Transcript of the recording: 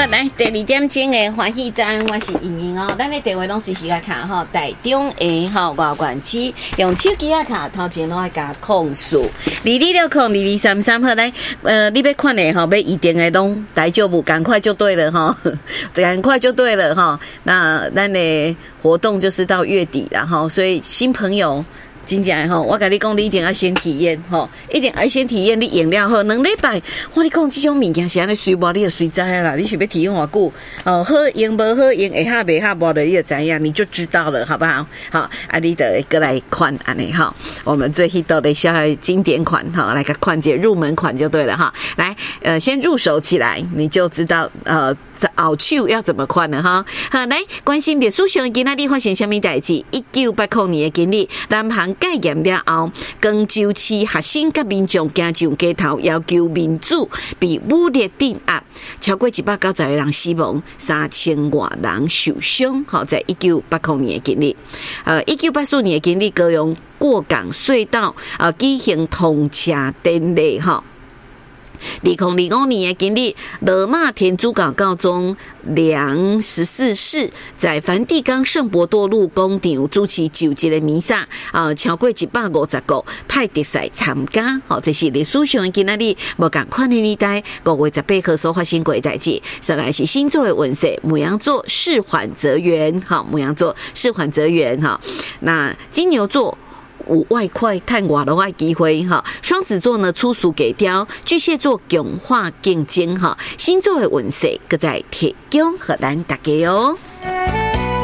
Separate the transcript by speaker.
Speaker 1: 来第二点钟的欢喜站，我是莹莹哦。咱的电话拢随时来卡吼，台中的吼外县市用手机啊卡，头前拢爱加控诉22602233好来，你要看的吼，要预定的拢大丈夫，赶快就对了哈，赶快就对了哈。那咱的活动就是到月底了哈，所以新朋友。真正吼，我跟你讲，你一定要先体验吼，一定要先体验。你用了后2礼拜，我跟你讲这种物件是安尼随无，你就随知啦。你是要体验偌久？哦，好用无好用，会合袂合无的，你就知影，你就知道了，好不好？好，啊，你就过来看安尼哈。我们最 hit 的小经典款哈，来个款姐入门款就对了哈。来，先入手起来，你就知道后手要怎么款了哈。好，来关心历史上今仔日发生什么代志？1980年的今日，南韩戒严了后，光州市学生甲民众行上街头要求民主，被武力镇压，超过190个人死亡，3000多人受伤。好，在1980年的今日，1984年的今日，高雄过港隧道举行通车典礼哈。2005年的今日，罗马天主教教宗良14世在梵蒂冈圣伯多禄广场主持就职的弥撒，超过150个派特赛参加。好，这是历史上今仔日无共款的年代5月18号所发生过的代志。再来是星座的运势，牡羊座事缓则圆，好，牡羊座事缓则圆哈。那金牛座。有外快探外的外机会哈，双子座呢粗俗给雕，巨蟹座强化竞争哈，星座的运势搁在提供给咱大家哦。